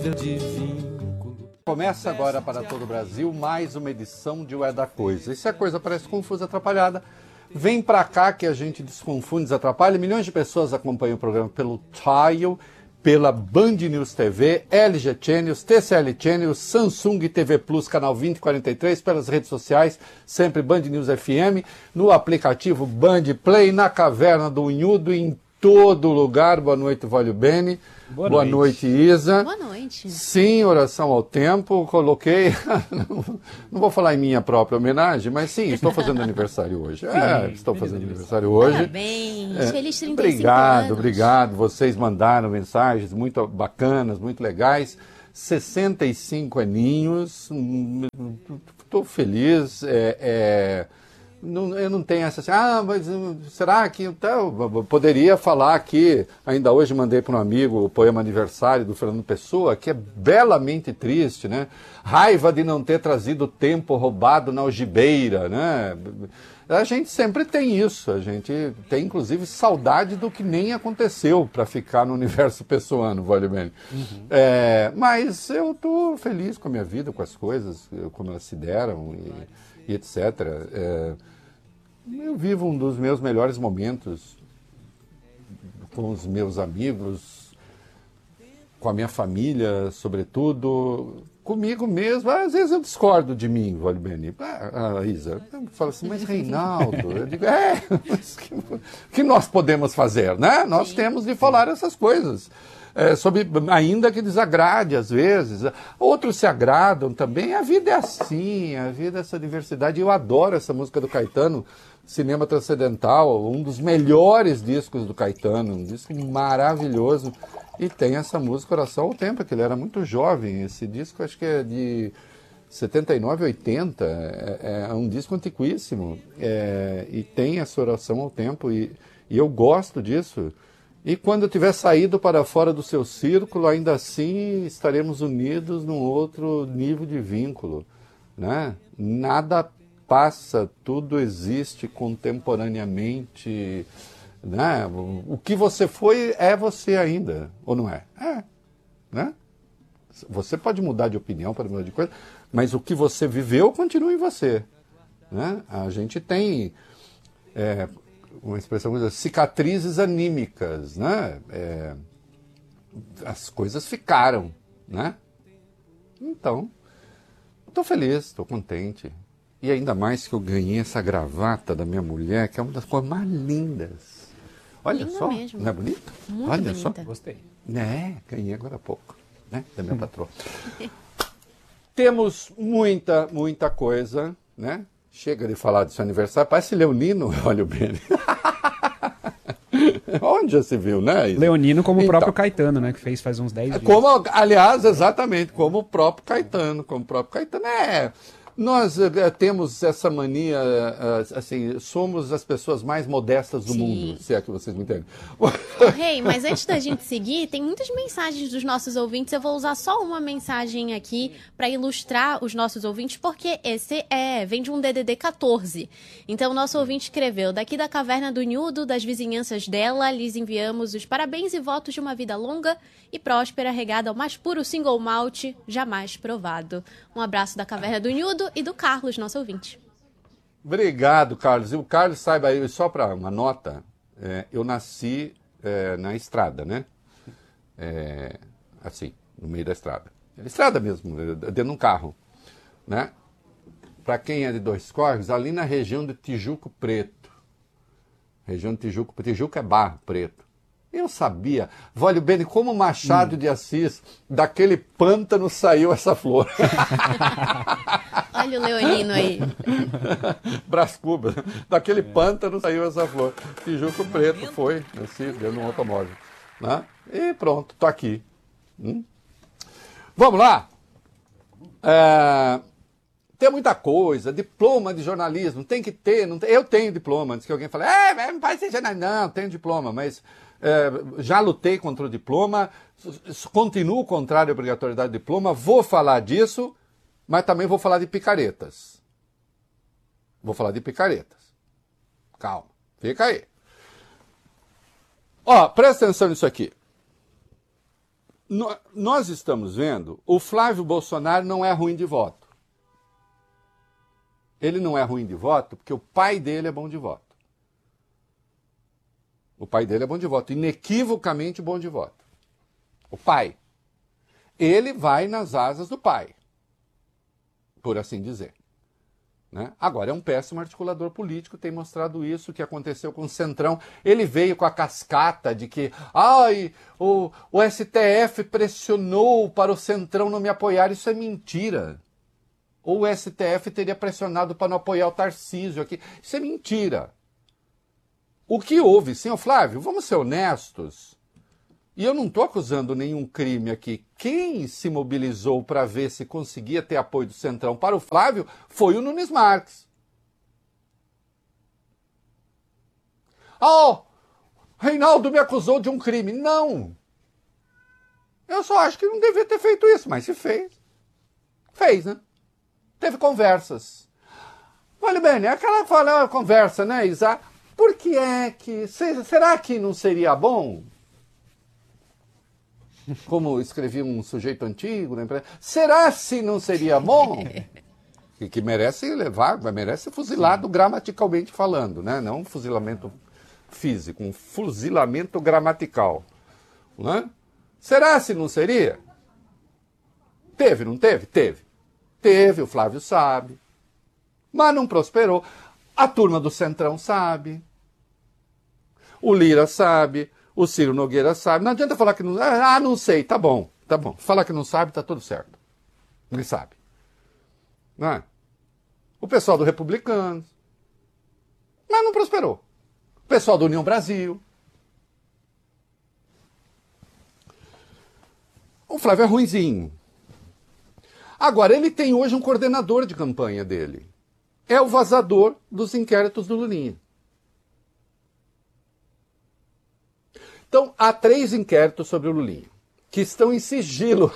de vínculo. Começa agora para todo o Brasil mais uma edição de O É da Coisa. E se a coisa parece confusa, atrapalhada, vem pra cá que a gente desconfunde, desatrapalha. Milhões de pessoas acompanham o programa pelo Tile, pela Band News TV, LG Channels, TCL Channels, Samsung TV Plus, canal 2043, pelas redes sociais, sempre Band News FM, no aplicativo Band Play, na Caverna do Unhudo, em todo lugar. Boa noite, Vólio Bene. Boa noite, Isa. Boa noite. Sim, oração ao tempo, coloquei, não vou falar em minha própria homenagem, mas sim, estou fazendo aniversário hoje. Estou fazendo aniversário hoje. Parabéns, feliz 35 obrigado, anos. obrigado. Vocês mandaram mensagens muito bacanas, muito legais. 65 aninhos, estou feliz. Eu não tenho essa assim, mas será que então, eu poderia falar aqui, ainda hoje mandei para um amigo o poema Aniversário do Fernando Pessoa, que é belamente triste, né? Raiva de não ter trazido o tempo roubado na algibeira, né? A gente sempre tem isso, a gente tem inclusive saudade do que nem aconteceu para ficar no universo pessoano, vale bem. Mas eu estou feliz com a minha vida, com as coisas, como elas se deram e etc. Eu vivo um dos meus melhores momentos com os meus amigos, com a minha família, sobretudo, comigo mesmo. Às vezes eu discordo de mim, Vólio Bene. Isa, eu falo assim, mas Reinaldo, eu digo, mas que nós podemos fazer, né? Nós temos de falar essas coisas. Ainda que desagrade às vezes, outros se agradam também. A vida é assim, a vida é essa diversidade. Eu adoro essa música do Caetano, Cinema Transcendental, um dos melhores discos do Caetano, um disco maravilhoso. E tem essa música Oração ao Tempo, que ele era muito jovem. Esse disco acho que é de 79, 80, é um disco antiquíssimo. E tem essa Oração ao Tempo, e eu gosto disso. E quando eu tiver saído para fora do seu círculo, ainda assim estaremos unidos num outro nível de vínculo, né? Nada passa, tudo existe contemporaneamente, né? O que você foi é você ainda, ou não é? Né? Você pode mudar de opinião, pode mudar de coisa, mas o que você viveu continua em você, né? A gente tem uma expressão, cicatrizes anímicas, né? As coisas ficaram, né? Então, estou feliz, estou contente. E ainda mais que eu ganhei essa gravata da minha mulher, que é uma das coisas mais lindas. Olha Linda só, mesmo. não é bonita? Muito Olha bonita. só. Gostei. Ganhei agora há pouco, né? Da minha patroa. Temos muita coisa, né? Chega de falar do seu aniversário, parece Leonino, olha o Bene. Onde já se viu, né? Isa? Leonino como o Então, próprio Caetano, né? Que fez faz uns 10 dias. aliás, exatamente, como o próprio Caetano. Nós temos essa mania, assim, somos as pessoas mais modestas do Sim. mundo, se é que vocês me entendem. Rei, mas antes da gente seguir, tem muitas mensagens dos nossos ouvintes. Eu vou usar só uma mensagem aqui para ilustrar os nossos ouvintes, porque esse vem de um DDD 14. Então, o nosso ouvinte escreveu: daqui da Caverna do Unhudo, das vizinhanças dela, lhes enviamos os parabéns e votos de uma vida longa e próspera, regada ao mais puro single malt jamais provado. Um abraço da Caverna do Unhudo e do Carlos, nosso ouvinte. Obrigado, Carlos. E o Carlos, saiba aí, só para uma nota, eu nasci na estrada, né? Assim, no meio da estrada. Estrada mesmo, dentro de um carro, né? Para quem é de Dois Córregos, ali na região de Tijuco Preto. Região de Tijuco é Barro Preto. Eu sabia, Vólio Bene, como Machado de Assis, daquele pântano saiu essa flor. Olha o Leonino aí. Brás Cubas, daquele pântano saiu essa flor. Tijuco Preto foi, nasci dentro de um automóvel. Né? E pronto, tô aqui. Vamos lá? Tem muita coisa, diploma de jornalismo, tem que ter, não tem, eu tenho diploma, antes que alguém fale, não pode ser jornalista, não, tenho diploma, mas já lutei contra o diploma, continuo contrário à obrigatoriedade do diploma, vou falar disso, mas também vou falar de picaretas. Calma, fica aí. Ó, presta atenção nisso aqui. nós estamos vendo, o Flávio Bolsonaro não é ruim de voto. Ele não é ruim de voto porque o pai dele é bom de voto. O pai dele é bom de voto, inequivocamente bom de voto. O pai. Ele vai nas asas do pai, por assim dizer. Né? Agora, é um péssimo articulador político, tem mostrado isso, o que aconteceu com o Centrão. Ele veio com a cascata de que o STF pressionou para o Centrão não me apoiar. Isso é mentira. Ou o STF teria pressionado para não apoiar o Tarcísio aqui. Isso é mentira. O que houve, senhor Flávio, vamos ser honestos, e eu não estou acusando nenhum crime aqui. Quem se mobilizou para ver se conseguia ter apoio do Centrão para o Flávio foi o Nunes Marques. Reinaldo me acusou de um crime. Não. Eu só acho que não devia ter feito isso, mas se fez. Fez, né? Teve conversas. Olha bem, é aquela conversa, né, Isa? Por que é que... Será que não seria bom? Como escrevia um sujeito antigo, né? Será se não seria bom? Que merece levar, merece ser fuzilado gramaticalmente falando, né? Não um fuzilamento físico, um fuzilamento gramatical. Né? Será se não seria? Teve, não teve? Teve. Teve, o Flávio sabe. Mas não prosperou. A turma do Centrão sabe. O Lira sabe. O Ciro Nogueira sabe. Não adianta falar que não... não sei. Tá bom, tá bom. Falar que não sabe, tá tudo certo. Ele sabe. Não é? O pessoal do Republicanos. Mas não prosperou. O pessoal da União Brasil. O Flávio é ruinzinho. Agora, ele tem hoje um coordenador de campanha dele. É o vazador dos inquéritos do Lulinha. Então, há 3 inquéritos sobre o Lulinha, que estão em sigilo.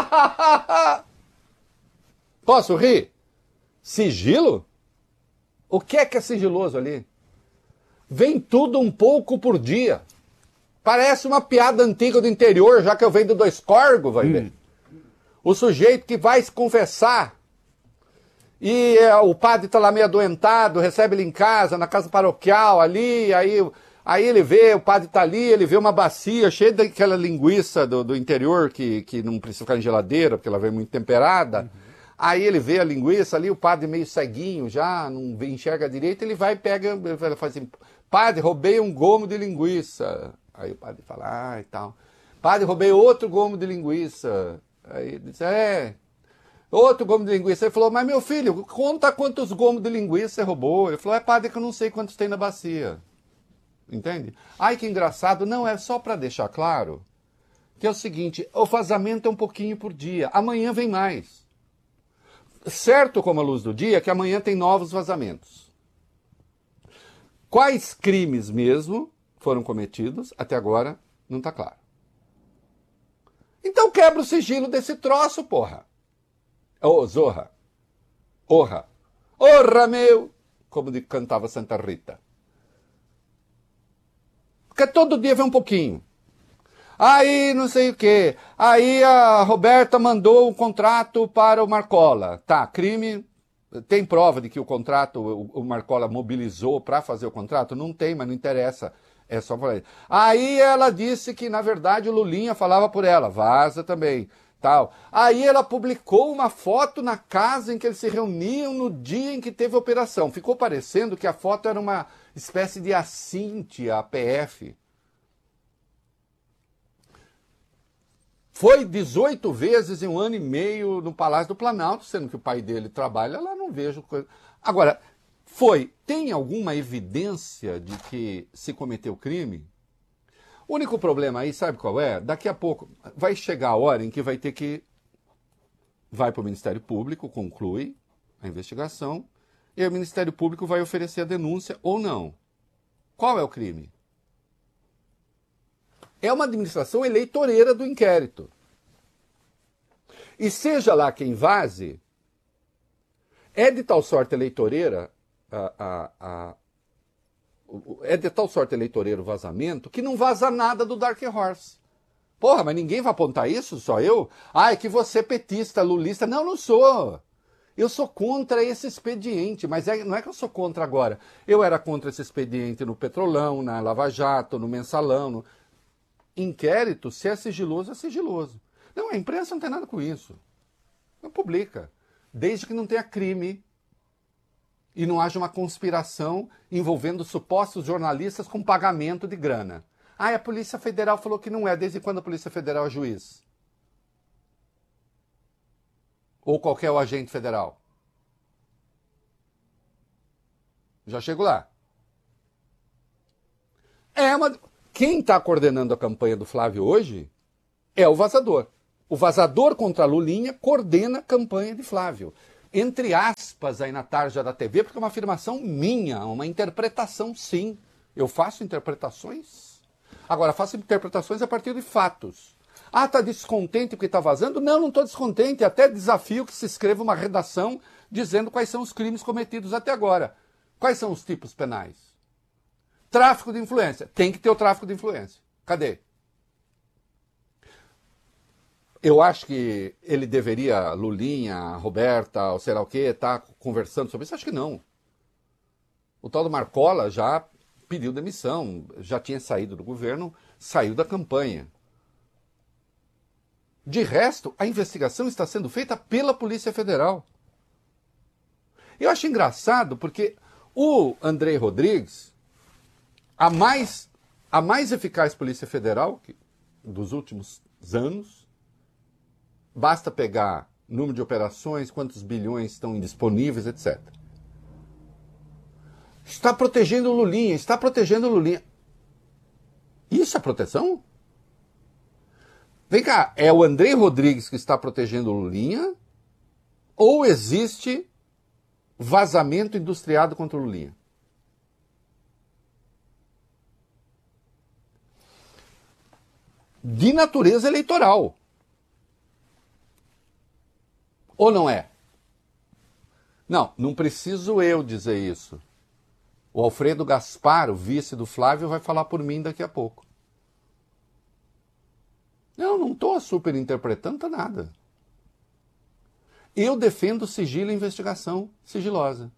Posso rir? Sigilo? O que é sigiloso ali? Vem tudo um pouco por dia. Parece uma piada antiga do interior, já que eu venho do Dois Corgos, vai ver. O sujeito que vai se confessar e o padre está lá meio adoentado, recebe ele em casa, na casa paroquial ali, aí ele vê, o padre está ali, ele vê uma bacia cheia daquela linguiça do interior que não precisa ficar em geladeira, porque ela vem muito temperada. Aí ele vê a linguiça ali, o padre meio ceguinho já, não enxerga direito, ele vai e pega, ele faz assim, padre, roubei um gomo de linguiça. Aí o padre fala, e tal. Padre, roubei outro gomo de linguiça. Aí ele disse, outro gomo de linguiça. Ele falou, mas meu filho, conta quantos gomos de linguiça você roubou. Ele falou, padre, que eu não sei quantos tem na bacia. Entende? Ai, que engraçado. Não, é só para deixar claro que é o seguinte, o vazamento é um pouquinho por dia. Amanhã vem mais. Certo como a luz do dia que amanhã tem novos vazamentos. Quais crimes mesmo foram cometidos, até agora não está claro. Então quebra o sigilo desse troço, porra. Ô, Zorra. Orra. Orra, meu! Como cantava Santa Rita. Porque todo dia vem um pouquinho. Aí não sei o quê. Aí a Roberta mandou um contrato para o Marcola. Tá, crime. Tem prova de que o contrato, o Marcola mobilizou para fazer o contrato? Não tem, mas não interessa. É só falar. Aí ela disse que, na verdade, o Lulinha falava por ela. Vaza também. Tal. Aí ela publicou uma foto na casa em que eles se reuniam no dia em que teve a operação. Ficou parecendo que a foto era uma espécie de assinte à PF. Foi 18 vezes em 1 ano e meio no Palácio do Planalto, sendo que o pai dele trabalha lá, não vejo coisa. Agora, tem alguma evidência de que se cometeu crime? O único problema aí, sabe qual é? Daqui a pouco vai chegar a hora em que vai ter que... Vai para o Ministério Público, conclui a investigação, e o Ministério Público vai oferecer a denúncia ou não. Qual é o crime? É uma administração eleitoreira do inquérito. E seja lá quem vaze, é de tal sorte eleitoreira é de tal sorte eleitoreiro o vazamento que não vaza nada do Dark Horse. Porra, mas ninguém vai apontar isso, só eu? Ah, é que você é petista, lulista. Não, não sou. Eu sou contra esse expediente, mas não é que eu sou contra agora. Eu era contra esse expediente no Petrolão, na Lava Jato, no Mensalão. Inquérito, se é sigiloso, é sigiloso. Não, a imprensa não tem nada com isso. Não publica. Desde que não tenha crime e não haja uma conspiração envolvendo supostos jornalistas com pagamento de grana. Ah, a Polícia Federal falou que não é. Desde quando a Polícia Federal é juiz? Ou qualquer agente federal? Já chego lá. Quem está coordenando a campanha do Flávio hoje é o Vazador. O Vazador contra a Lulinha coordena a campanha de Flávio. Entre aspas aí na tarja da TV, porque é uma afirmação minha, uma interpretação sim. Eu faço interpretações. Agora, faço interpretações a partir de fatos. Ah, está descontente porque está vazando? Não, não estou descontente. Até desafio que se escreva uma redação dizendo quais são os crimes cometidos até agora. Quais são os tipos penais? Tráfico de influência. Tem que ter o tráfico de influência. Cadê? Eu acho que ele deveria, Lulinha, Roberta, ou sei lá o quê, estar conversando sobre isso. Acho que não. O tal do Marcola já pediu demissão, já tinha saído do governo, saiu da campanha. De resto, a investigação está sendo feita pela Polícia Federal. Eu acho engraçado porque o Andrei Rodrigues, a mais eficaz Polícia Federal dos últimos anos, basta pegar número de operações, quantos bilhões estão indisponíveis, etc. Está protegendo o Lulinha, está protegendo o Lulinha. Isso é proteção? Vem cá, é o Andrei Rodrigues que está protegendo o Lulinha? Ou existe vazamento industriado contra o Lulinha? De natureza eleitoral. Ou não é? Não, não preciso eu dizer isso. O Alfredo Gaspar, o vice do Flávio, vai falar por mim daqui a pouco. Não estou superinterpretando nada. Eu defendo sigilo e investigação sigilosa.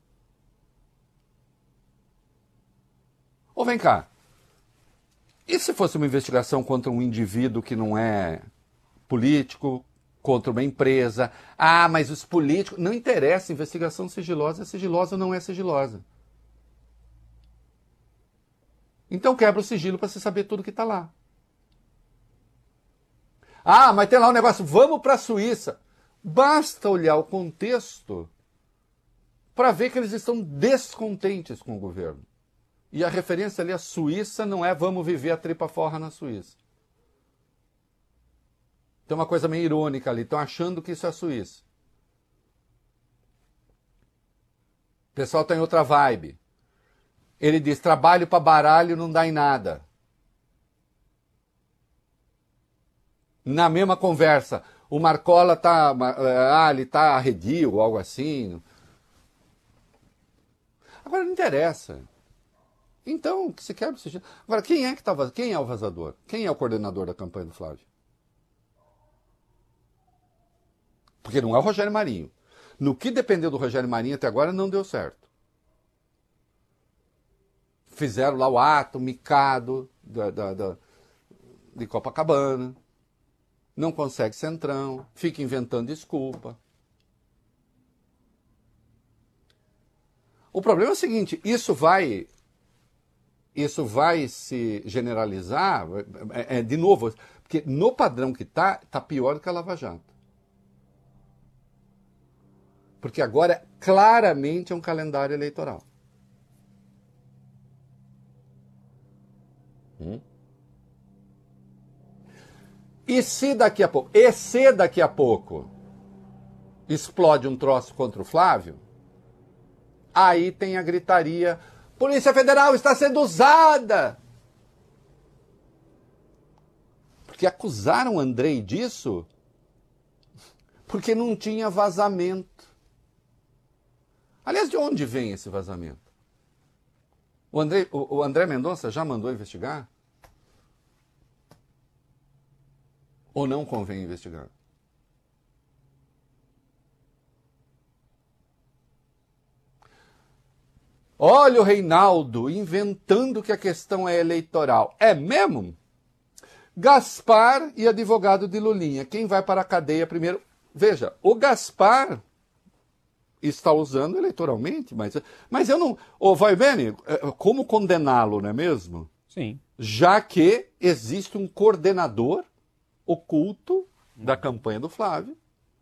Ou vem cá. E se fosse uma investigação contra um indivíduo que não é político, contra uma empresa? Ah, mas os políticos... Não interessa, investigação sigilosa é sigilosa ou não é sigilosa. Então quebra o sigilo para você saber tudo que está lá. Ah, mas tem lá um negócio, vamos para a Suíça. Basta olhar o contexto para ver que eles estão descontentes com o governo. E a referência ali à Suíça não é vamos viver a tripa forra na Suíça. Tem uma coisa meio irônica ali, estão achando que isso é a Suíça. O pessoal está em outra vibe. Ele diz, trabalho para baralho não dá em nada. Na mesma conversa, o Marcola ele está arredio ou algo assim. Agora não interessa. Então, o que se quer... Agora, quem é o vazador? Quem é o coordenador da campanha do Flávio? Porque não é o Rogério Marinho. No que dependeu do Rogério Marinho até agora, não deu certo. Fizeram lá o ato micado de Copacabana. Não consegue centrão. Fica inventando desculpa. O problema é o seguinte, isso vai se generalizar, de novo, porque no padrão que está pior do que a Lava Jato. Porque agora claramente é um calendário eleitoral. E se daqui a pouco explode um troço contra o Flávio, aí tem a gritaria, Polícia Federal está sendo usada! Porque acusaram o Andrei disso porque não tinha vazamento. Aliás, de onde vem esse vazamento? O André Mendonça já mandou investigar? Ou não convém investigar? Olha o Reinaldo inventando que a questão é eleitoral. É mesmo? Gaspar e advogado de Lulinha. Quem vai para a cadeia primeiro? Veja, o Gaspar está usando eleitoralmente, mas eu não... Ô, vai bem, como condená-lo, não é mesmo? Sim. Já que existe um coordenador oculto da campanha do Flávio.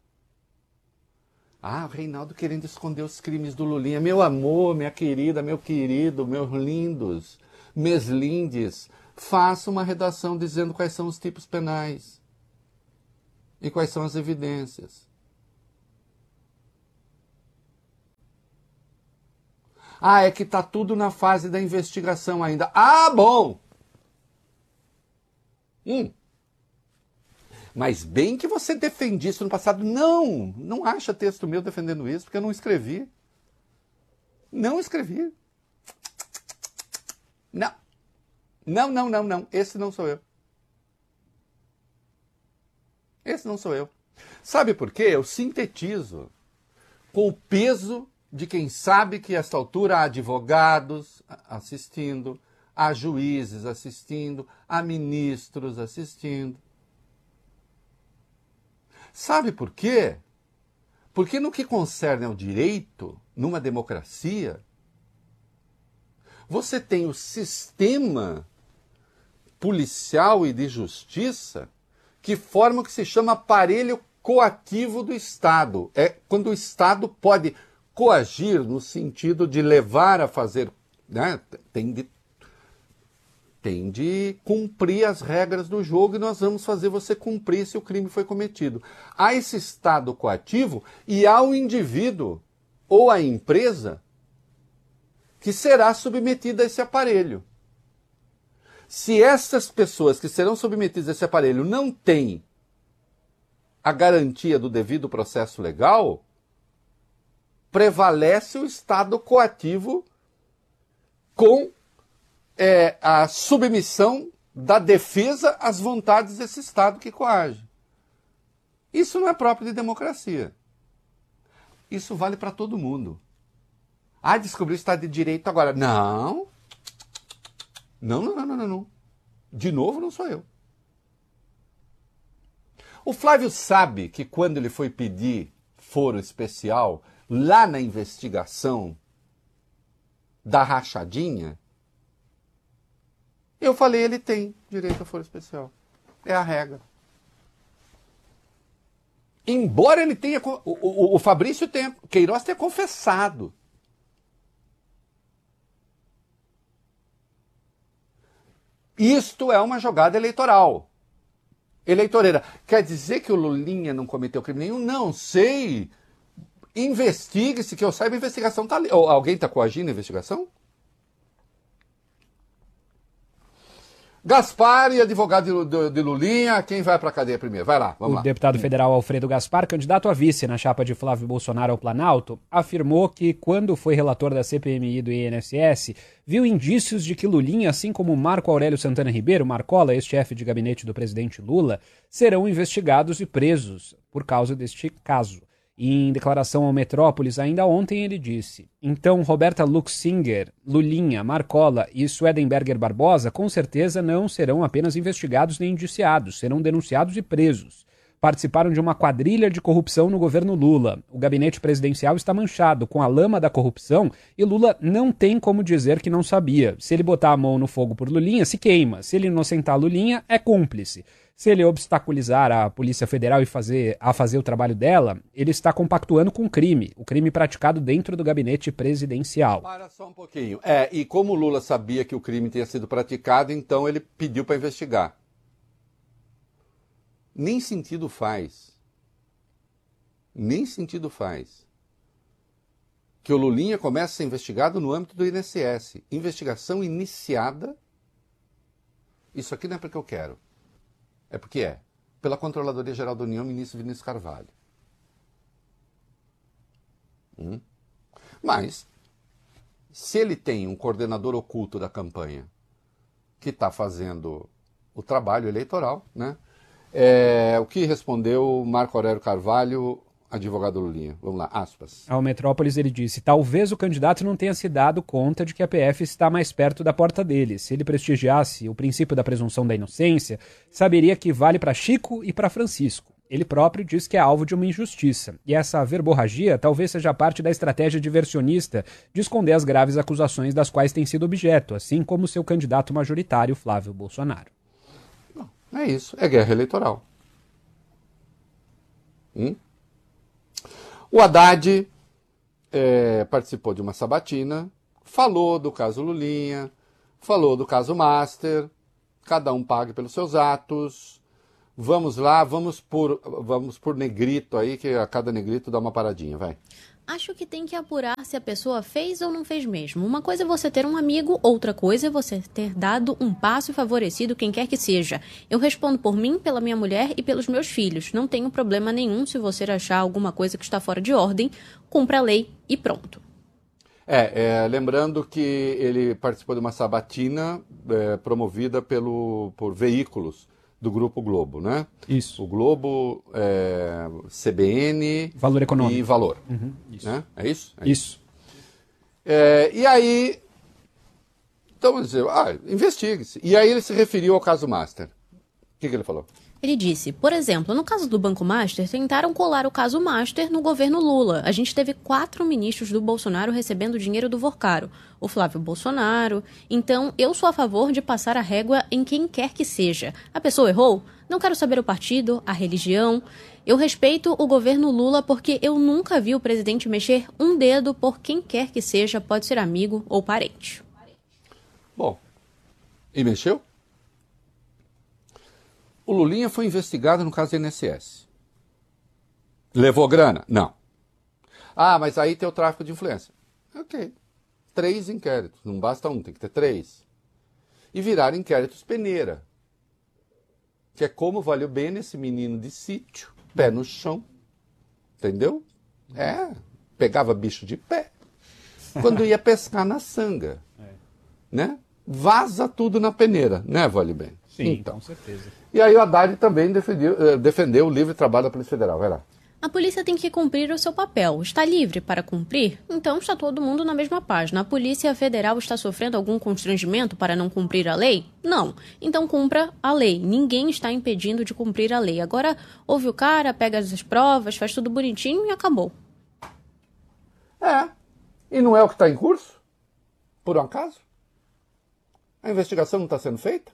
Ah, o Reinaldo querendo esconder os crimes do Lulinha. Meu amor, minha querida, meu querido, meus lindos, meus lindes, faça uma redação dizendo quais são os tipos penais e quais são as evidências. Ah, é que está tudo na fase da investigação ainda. Ah, bom! Mas bem que você defendia isso no passado. Não acha texto meu defendendo isso, porque eu não escrevi. Não escrevi. Não. Não. Esse não sou eu. Esse não sou eu. Sabe por quê? Eu sintetizo com o peso de quem sabe que, a esta altura, há advogados assistindo, há juízes assistindo, há ministros assistindo. Sabe por quê? Porque no que concerne ao direito, numa democracia, você tem o sistema policial e de justiça que forma o que se chama aparelho coativo do Estado. É quando o Estado pode coagir no sentido de levar a fazer, né? Tem de cumprir as regras do jogo e nós vamos fazer você cumprir se o crime foi cometido. Há esse estado coativo e há o indivíduo ou a empresa que será submetida a esse aparelho. Se essas pessoas que serão submetidas a esse aparelho não têm a garantia do devido processo legal, prevalece o estado coativo com a submissão da defesa às vontades desse Estado que coage. Isso não é próprio de democracia. Isso vale para todo mundo. Ah, descobriu o Estado de Direito agora. Não. De novo, não sou eu. O Flávio sabe que quando ele foi pedir foro especial, lá na investigação da rachadinha, eu falei, ele tem direito a foro especial. É a regra. Embora ele tenha... O Fabrício Queiroz tenha confessado. Isto é uma jogada eleitoral. Eleitoreira. Quer dizer que o Lulinha não cometeu crime nenhum? Não sei. Investigue-se, que eu saiba, a investigação está ali. Alguém está coagindo a investigação? Gaspar e advogado de Lulinha, quem vai para a cadeia primeiro? Vai lá, vamos lá. O deputado federal Alfredo Gaspar, candidato a vice na chapa de Flávio Bolsonaro ao Planalto, afirmou que, quando foi relator da CPMI do INSS, viu indícios de que Lulinha, assim como Marco Aurélio Santana Ribeiro, Marcola, ex-chefe de gabinete do presidente Lula, serão investigados e presos por causa deste caso. E em declaração ao Metrópolis, ainda ontem, ele disse: então, Roberta Luxinger, Lulinha, Marcola e Swedenberger Barbosa com certeza não serão apenas investigados nem indiciados, serão denunciados e presos. Participaram de uma quadrilha de corrupção no governo Lula. O gabinete presidencial está manchado com a lama da corrupção e Lula não tem como dizer que não sabia. Se ele botar a mão no fogo por Lulinha, se queima. Se ele inocentar Lulinha, é cúmplice. Se ele obstaculizar a Polícia Federal e fazer o trabalho dela, ele está compactuando com o crime praticado dentro do gabinete presidencial. Para só um pouquinho. E como o Lula sabia que o crime tinha sido praticado, então ele pediu para investigar. Nem sentido faz que o Lulinha comece a ser investigado no âmbito do INSS. Investigação iniciada. Isso aqui não é porque eu quero. É porque é. Pela Controladoria Geral da União, ministro Vinícius Carvalho. Mas, se ele tem um coordenador oculto da campanha que está fazendo o trabalho eleitoral, né? O que respondeu Marco Aurélio Carvalho, advogado Lulinha? Vamos lá, aspas. Ao Metrópolis ele disse: talvez o candidato não tenha se dado conta de que a PF está mais perto da porta dele. Se ele prestigiasse o princípio da presunção da inocência, saberia que vale para Chico e para Francisco. Ele próprio diz que é alvo de uma injustiça. E essa verborragia talvez seja parte da estratégia diversionista de esconder as graves acusações das quais tem sido objeto, assim como seu candidato majoritário, Flávio Bolsonaro. É isso, é guerra eleitoral. O Haddad participou de uma sabatina, falou do caso Lulinha, falou do caso Master, cada um pague pelos seus atos. Vamos lá, vamos por negrito aí, que a cada negrito dá uma paradinha, vai. Acho que tem que apurar se a pessoa fez ou não fez mesmo. Uma coisa é você ter um amigo, outra coisa é você ter dado um passo e favorecido quem quer que seja. Eu respondo por mim, pela minha mulher e pelos meus filhos. Não tenho problema nenhum se você achar alguma coisa que está fora de ordem, cumpra a lei e pronto. Lembrando que ele participou de uma sabatina promovida por veículos do Grupo Globo, né? Isso. O Globo, CBN Valor Econômico. E Valor. Isso. Né? É isso? Isso. E aí, então vamos dizer, investigue-se. E aí ele se referiu ao caso Master. O que ele falou? Ele disse, por exemplo, no caso do Banco Master, tentaram colar o caso Master no governo Lula. A gente teve 4 ministros do Bolsonaro recebendo dinheiro do Vorcaro. O Flávio Bolsonaro. Então, eu sou a favor de passar a régua em quem quer que seja. A pessoa errou? Não quero saber o partido, a religião. Eu respeito o governo Lula porque eu nunca vi o presidente mexer um dedo por quem quer que seja, pode ser amigo ou parente. Bom, e mexeu? O Lulinha foi investigado no caso do INSS. Levou grana? Não. Mas aí tem o tráfico de influência. Ok. 3 inquéritos. Não basta um, tem que ter 3. E viraram inquéritos peneira. Que é como valeu bem nesse menino de sítio, pé no chão. Entendeu? Pegava bicho de pé. Quando ia pescar na sanga. Né? Vaza tudo na peneira, né, Vale Bem? Sim, então. com certeza. E aí o Haddad também defendeu o livre trabalho da Polícia Federal. Vai lá. A polícia tem que cumprir o seu papel. Está livre para cumprir? Então está todo mundo na mesma página. A Polícia Federal está sofrendo algum constrangimento para não cumprir a lei? Não. Então cumpra a lei. Ninguém está impedindo de cumprir a lei. Agora ouve o cara, pega as provas, faz tudo bonitinho e acabou. E não é o que está em curso? Por um acaso? A investigação não está sendo feita?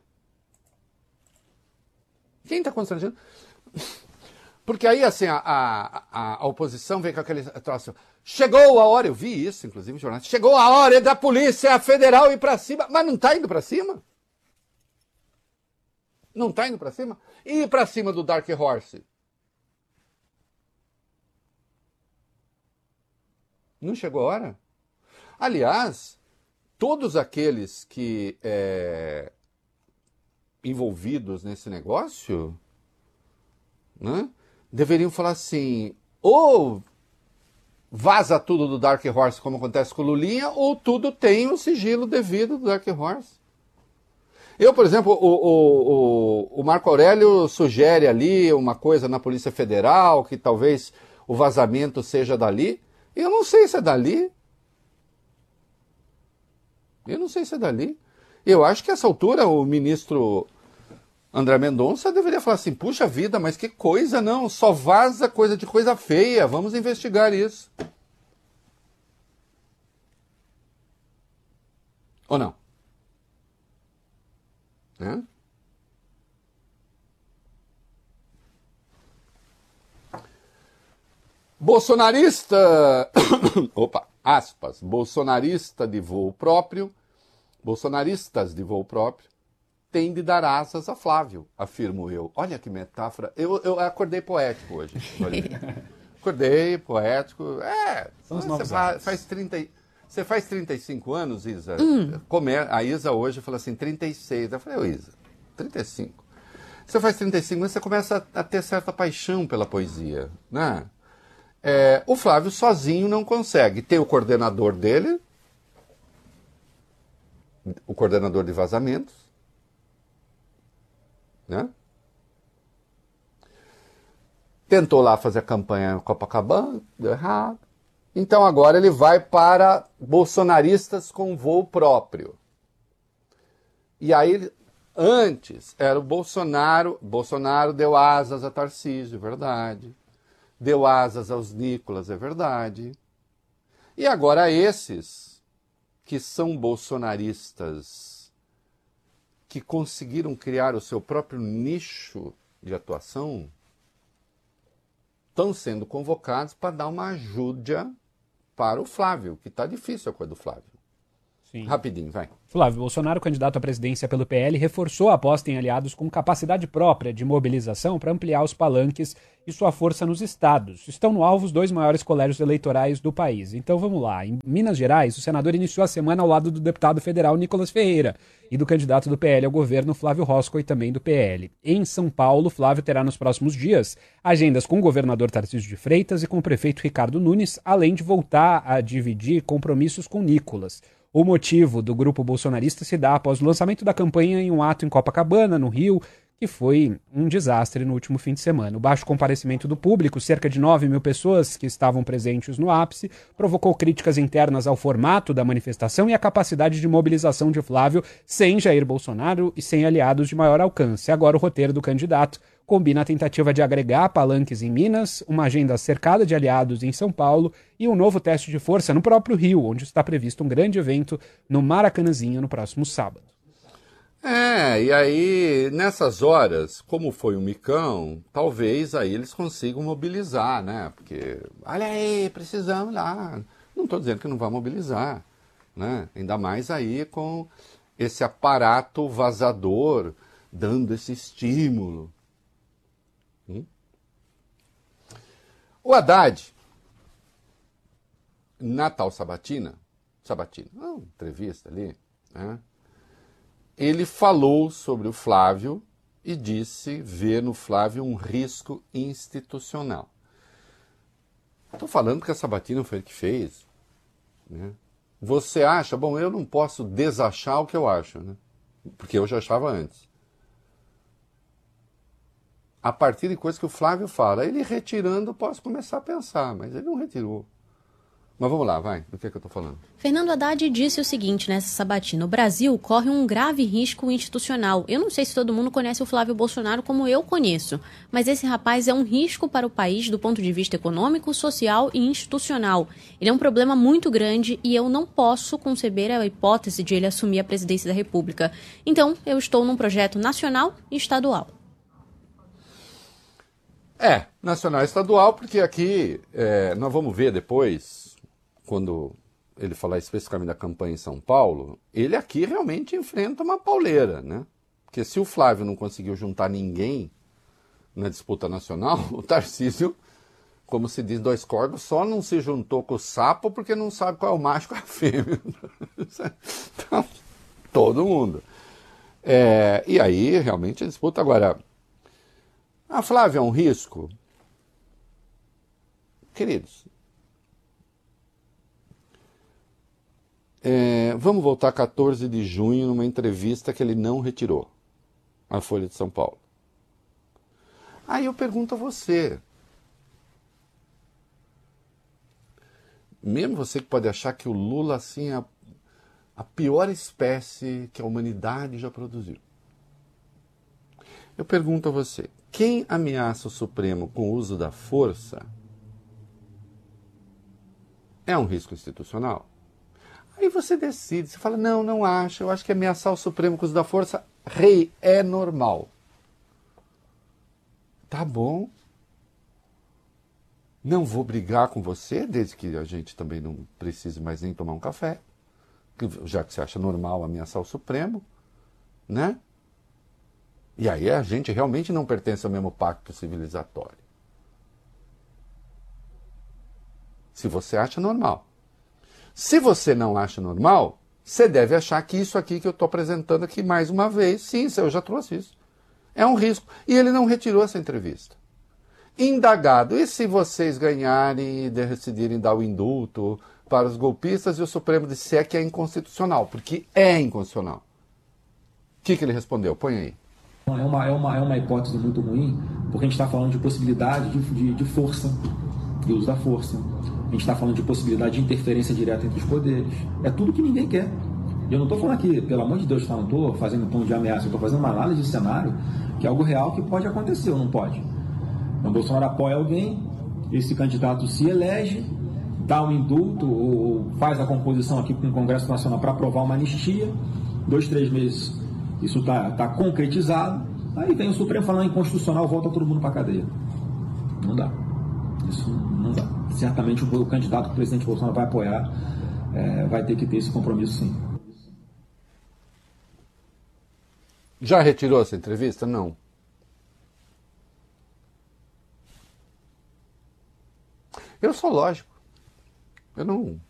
Quem está constrangendo? Porque aí, assim, a oposição vem com aquele troço. Chegou a hora, eu vi isso, inclusive, jornalista. Chegou a hora da Polícia Federal ir para cima. Mas não está indo para cima? Não está indo para cima? E ir para cima do Dark Horse? Não chegou a hora? Aliás, todos aqueles que envolvidos nesse negócio, né, deveriam falar assim, ou vaza tudo do Dark Horse, como acontece com o Lulinha, ou tudo tem o sigilo devido do Dark Horse. Eu, por exemplo, o Marco Aurélio sugere ali uma coisa na Polícia Federal, que talvez o vazamento seja dali. Eu não sei se é dali. Eu acho que a essa altura o ministro André Mendonça deveria falar assim, puxa vida, mas que coisa, não, só vaza coisa de coisa feia, vamos investigar isso. Ou não? Bolsonarista, aspas, bolsonaristas de voo próprio, tem de dar asas a Flávio, afirmo eu. Olha que metáfora. Eu acordei poético hoje. Acordei poético. Você faz 35 anos, Isa? A Isa hoje falou assim, 36. Eu falei, Isa, 35. Você faz 35 anos, você começa a ter certa paixão pela poesia, né? O Flávio sozinho não consegue. Tem o coordenador dele, o coordenador de vazamentos, né? tentou lá fazer a campanha em Copacabana, deu errado. Então agora ele vai para bolsonaristas com voo próprio. E aí, antes, era o Bolsonaro deu asas a Tarcísio, é verdade. Deu asas aos Nicolas, é verdade. E agora esses, que são bolsonaristas, que conseguiram criar o seu próprio nicho de atuação, estão sendo convocados para dar uma ajuda para o Flávio, que está difícil a coisa do Flávio. Sim. Rapidinho, vai. Flávio Bolsonaro, candidato à presidência pelo PL, reforçou a aposta em aliados com capacidade própria de mobilização para ampliar os palanques e sua força nos estados. Estão no alvo os 2 maiores colégios eleitorais do país. Então vamos lá. Em Minas Gerais, o senador iniciou a semana ao lado do deputado federal Nicolas Ferreira e do candidato do PL ao governo Flávio Roscoe, também do PL. Em São Paulo, Flávio terá nos próximos dias agendas com o governador Tarcísio de Freitas e com o prefeito Ricardo Nunes, além de voltar a dividir compromissos com Nicolas. O motivo do grupo bolsonarista se dá após o lançamento da campanha em um ato em Copacabana, no Rio, que foi um desastre no último fim de semana. O baixo comparecimento do público, cerca de 9 mil pessoas que estavam presentes no ápice, provocou críticas internas ao formato da manifestação e à capacidade de mobilização de Flávio sem Jair Bolsonaro e sem aliados de maior alcance. Agora o roteiro do candidato combina a tentativa de agregar palanques em Minas, uma agenda cercada de aliados em São Paulo e um novo teste de força no próprio Rio, onde está previsto um grande evento no Maracanãzinho no próximo sábado. E aí, nessas horas, como foi um micão, talvez aí eles consigam mobilizar, né? Porque, olha aí, precisamos lá. Não estou dizendo que não vai mobilizar, né? Ainda mais aí com esse aparato vazador dando esse estímulo. O Haddad, na tal Sabatina, uma entrevista ali, né? Ele falou sobre o Flávio e disse ver no Flávio um risco institucional. Estou falando que a Sabatina foi ele que fez, né? Você acha? Bom, eu não posso desachar o que eu acho, né? Porque eu já achava antes. A partir de coisas que o Flávio fala, ele retirando, eu posso começar a pensar, mas ele não retirou. Mas vamos lá, vai, do que eu estou falando? Fernando Haddad disse o seguinte nessa sabatina: o Brasil corre um grave risco institucional. Eu não sei se todo mundo conhece o Flávio Bolsonaro como eu conheço, mas esse rapaz é um risco para o país do ponto de vista econômico, social e institucional. Ele é um problema muito grande e eu não posso conceber a hipótese de ele assumir a presidência da República. Então, eu estou num projeto nacional e estadual. Nacional e estadual, porque aqui nós vamos ver depois, quando ele falar especificamente da campanha em São Paulo, ele aqui realmente enfrenta uma pauleira, né? Porque se o Flávio não conseguiu juntar ninguém na disputa nacional, o Tarcísio, como se diz, 2 corvos, só não se juntou com o sapo porque não sabe qual é o macho e qual é a fêmea. Então, todo mundo. E aí, realmente, a disputa agora... A Flávia é um risco? Queridos, vamos voltar a 14 de junho numa entrevista que ele não retirou, a Folha de São Paulo. Aí eu pergunto a você, mesmo você que pode achar que o Lula assim, é a pior espécie que a humanidade já produziu, eu pergunto a você, quem ameaça o Supremo com o uso da força é um risco institucional? Aí você decide, você fala, não acho, eu acho que ameaçar o Supremo com o uso da força, é normal. Tá bom. Não vou brigar com você, desde que a gente também não precise mais nem tomar um café, já que você acha normal ameaçar o Supremo, né? E aí a gente realmente não pertence ao mesmo pacto civilizatório. Se você acha normal. Se você não acha normal, você deve achar que isso aqui que eu estou apresentando aqui mais uma vez, sim, eu já trouxe isso. É um risco. E ele não retirou essa entrevista. Indagado, e se vocês ganharem e decidirem dar o indulto para os golpistas e o Supremo disser que é inconstitucional? Porque é inconstitucional. O que ele respondeu? Põe aí. É uma hipótese muito ruim, porque a gente está falando de possibilidade de força, de uso da força. A gente está falando de possibilidade de interferência direta entre os poderes. É tudo que ninguém quer. E eu não estou falando aqui, pelo amor de Deus, não estou fazendo tom de ameaça, eu estou fazendo uma análise de cenário, que é algo real que pode acontecer ou não pode. Então, Bolsonaro apoia alguém, esse candidato se elege, dá um indulto ou faz a composição aqui com o Congresso Nacional para aprovar uma anistia, 2, 3 meses isso está concretizado, aí vem o Supremo falando inconstitucional, volta todo mundo para a cadeia. Não dá. Isso não dá. Certamente o candidato que o presidente Bolsonaro vai apoiar vai ter que ter esse compromisso, sim. Já retirou essa entrevista? Não. Eu sou lógico. Eu não